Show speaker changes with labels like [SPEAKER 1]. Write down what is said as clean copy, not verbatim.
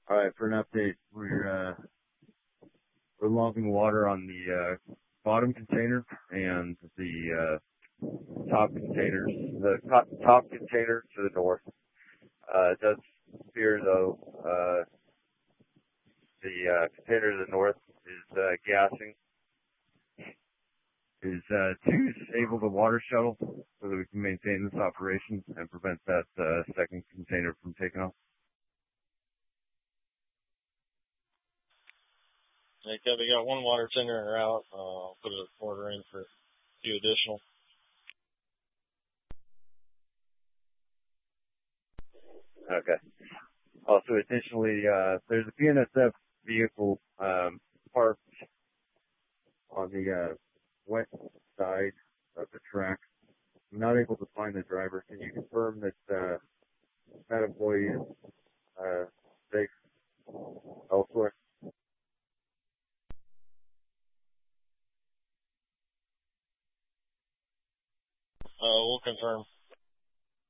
[SPEAKER 1] All right, for an update, we're logging water on the bottom container and the top containers. The top container to the north. It does appear though the container to the north is gassing. Is Two's able to water shuttle so that we can maintain this operation and prevent that second container from taking off?
[SPEAKER 2] Okay, we got one water tender en route. I'll put an order in for a few additional.
[SPEAKER 1] Okay. Also, additionally, there's a BNSF vehicle parked on the west side of the track. I'm not able to find the driver. Can you confirm that that employee is safe elsewhere?
[SPEAKER 2] We'll confirm.